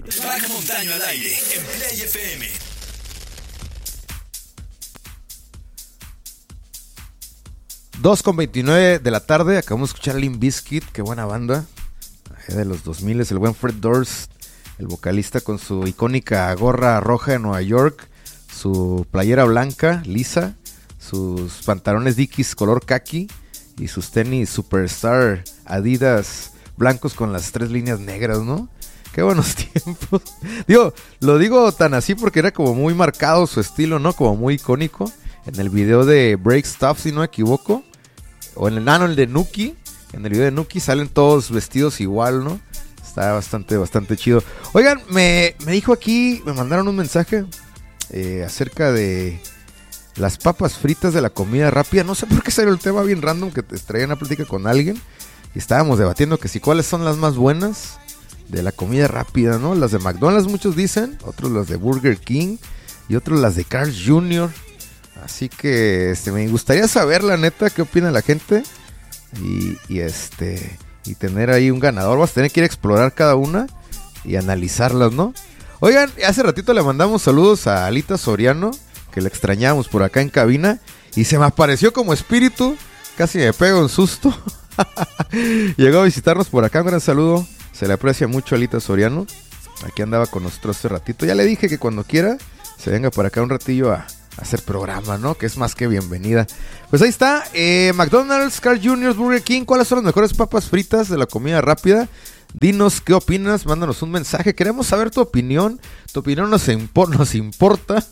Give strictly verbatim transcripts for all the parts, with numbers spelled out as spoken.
Rack Montaño al aire en Play F M. dos con veintinueve de la tarde, acabamos de escuchar Limp Bizkit, qué buena banda. De los dos mil, el buen Fred Durst, el vocalista con su icónica gorra roja de Nueva York, su playera blanca, lisa, sus pantalones Dickies color khaki y sus tenis Superstar Adidas blancos con las tres líneas negras, ¿no? Qué buenos tiempos. Digo, lo digo tan así porque era como muy marcado su estilo, ¿no? Como muy icónico. En el video de Break Stuff, si no me equivoco, o en el nano, el de Nuki, en el video de Nuki salen todos vestidos igual, ¿no? Está bastante, bastante chido. Oigan, me, me dijo aquí, me mandaron un mensaje eh, acerca de las papas fritas de la comida rápida. No sé por qué salió el tema bien random, que te traía una plática con alguien y estábamos debatiendo que si cuáles son las más buenas de la comida rápida, ¿no? Las de McDonald's muchos dicen, otros las de Burger King y otros las de Carl's junior Así que este, me gustaría saber la neta qué opina la gente y, y este y tener ahí un ganador. Vas a tener que ir a explorar cada una y analizarlas, ¿no? Oigan, hace ratito le mandamos saludos a Alita Soriano, que le extrañamos por acá en cabina, y se me apareció como espíritu, casi me pego un susto. Llegó a visitarnos por acá, un gran saludo, se le aprecia mucho a Alita Soriano, aquí andaba con nosotros hace ratito. Ya le dije que cuando quiera se venga por acá un ratillo a hacer programa, ¿no? Que es más que bienvenida. Pues ahí está, eh, McDonald's, Carl's junior, Burger King, ¿cuáles son las mejores papas fritas de la comida rápida? Dinos qué opinas, mándanos un mensaje, queremos saber tu opinión, tu opinión nos, impo- nos importa.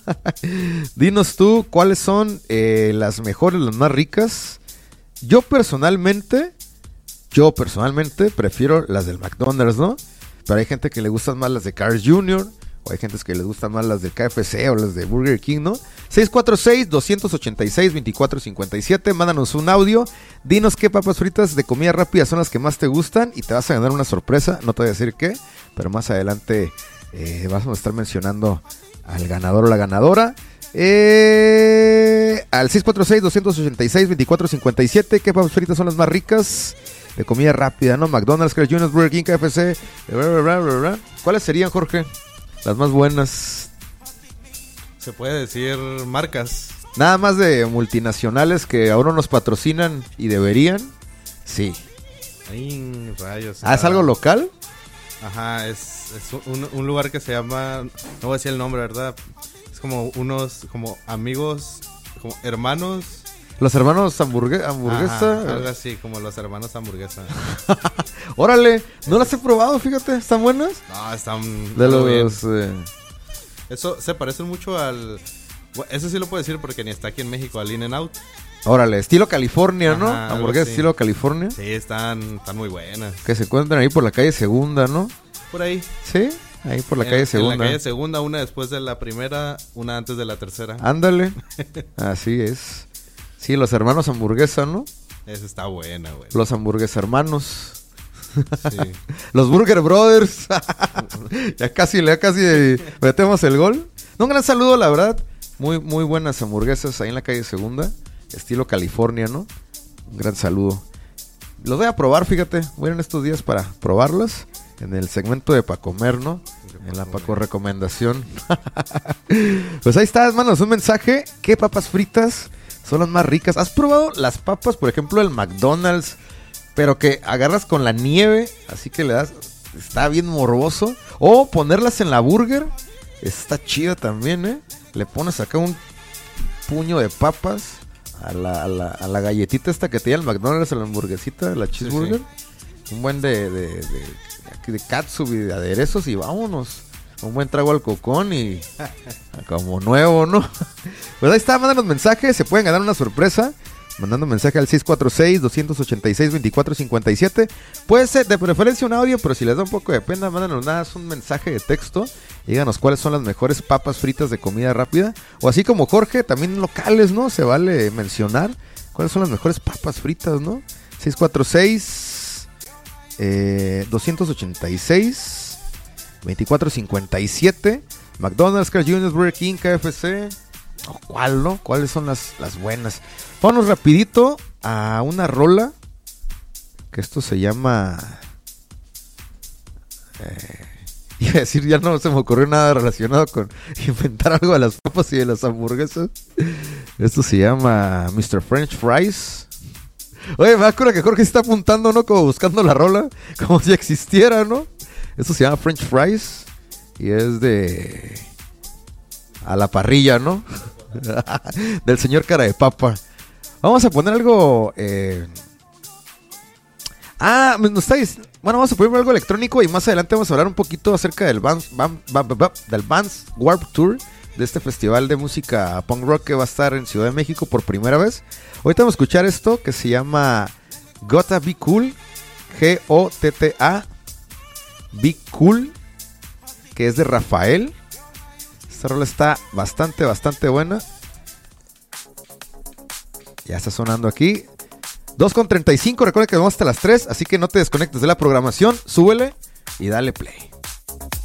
Dinos tú cuáles son eh, las mejores, las más ricas. Yo personalmente, yo personalmente prefiero las del McDonald's, ¿no? Pero hay gente que le gustan más las de Carl's junior, o hay gente que les gustan más las del K F C o las de Burger King, ¿no? seis cuatro seis, dos ocho seis, dos cuatro cinco siete, mándanos un audio, dinos qué papas fritas de comida rápida son las que más te gustan y te vas a ganar una sorpresa, no te voy a decir qué, pero más adelante eh, vamos a estar mencionando al ganador o la ganadora. Eh, al seis cuatro seis, dos ocho seis, dos cuatro cinco siete, qué papas fritas son las más ricas de comida rápida, ¿no? McDonald's, Carl's junior, Burger King, K F C, bla, bla, bla, bla, bla. ¿Cuáles serían, Jorge? Las más buenas. Se puede decir marcas. Nada más de multinacionales que ahora nos patrocinan y deberían. Sí. Ay, rayos. Ah, ¿es algo local? Ajá, es, es un, un lugar que se llama, no voy a decir el nombre, ¿verdad? Es como unos, como amigos, como hermanos. Los hermanos hamburgue- hamburguesa. Ajá, algo así, como los hermanos hamburguesa. Órale, no las he probado, fíjate, ¿están buenas? No, están De muy bien. los... Eh... Eso se parece mucho al... Eso sí lo puedo decir porque ni está aquí en México, al In-N-Out. Órale, estilo California, ¿no? Ajá, Hamburguesa así. estilo California. Sí, están, están muy buenas. Que se encuentran ahí por la calle Segunda, ¿no? Por ahí. Sí, ahí por la en, calle Segunda. En la calle Segunda, una después de la primera, una antes de la tercera. Ándale, así es. Sí, los hermanos hamburguesa, ¿no? Esa está buena, güey. Los hamburguesa hermanos. Sí. Los Burger Brothers. ya casi, ya casi metemos el gol. Un gran saludo, la verdad. Muy, muy buenas hamburguesas ahí en la calle Segunda. Estilo California, ¿no? Un gran saludo. Los voy a probar, fíjate. Voy a ir en estos días para probarlas. En el segmento de Pa' Comer, ¿no? En la Paco Recomendación. Pues ahí está, hermanos. Un mensaje. ¿Qué papas fritas son las más ricas? ¿Has probado las papas, por ejemplo, del McDonald's? Pero que agarras con la nieve, así que le das, está bien morboso. O ponerlas en la burger, está chido también, ¿eh? Le pones acá un puño de papas a la, a la, a la galletita esta que te da el McDonald's, a la hamburguesita, la cheeseburger. Sí, sí. Un buen de, de, de, de, de catsup y de aderezos y vámonos. Un buen trago al cocón y como nuevo, ¿no? Pues ahí está, mándanos mensajes, se pueden ganar una sorpresa. Mandando mensaje al seis cuatro seis, dos ocho seis, dos cuatro cinco siete. Puede ser de preferencia un audio, pero si les da un poco de pena, mándanos nada, es un mensaje de texto. Y díganos cuáles son las mejores papas fritas de comida rápida. O así como Jorge, también locales, ¿no? Se vale mencionar cuáles son las mejores papas fritas, ¿no? seis cuatro seis, dos ocho seis, dos cuatro cinco siete. McDonald's, Carl's junior, Burger King, K F C. ¿O cuál, no? ¿Cuáles son las, las buenas? Vámonos rapidito a una rola. Que esto se llama... Eh, Iba a decir, ya no se me ocurrió nada relacionado con inventar algo de las papas y de las hamburguesas. Esto se llama mister French Fries. Oye, me acuerdo que Jorge está apuntando, ¿no? Como buscando la rola, como si existiera, ¿no? Esto se llama French Fries y es de... a la parrilla, ¿no? Del señor cara de papa. Vamos a poner algo... Eh... Ah, nos está diciendo... Bueno, vamos a poner algo electrónico y más adelante vamos a hablar un poquito acerca del Vans, Van, Van, Van, Van, del Vans Warped Tour, de este festival de música punk rock que va a estar en Ciudad de México por primera vez. Ahorita vamos a escuchar esto que se llama Gotta Be Cool, G O T T A, Be Cool, que es de Rafael. Esta rola está bastante, bastante buena. Ya está sonando aquí. dos con treinta y cinco, recuerda que vamos hasta las tres, así que no te desconectes de la programación, súbele y dale play.